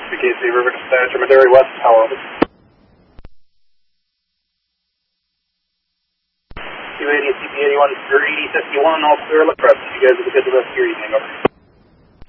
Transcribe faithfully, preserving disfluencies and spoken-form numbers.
B K C River Dispatcher, Madera West, how over? two eighty, C P eighty-one, three fifty-one, all clear, look press. You guys will be good the rest of your evening, over.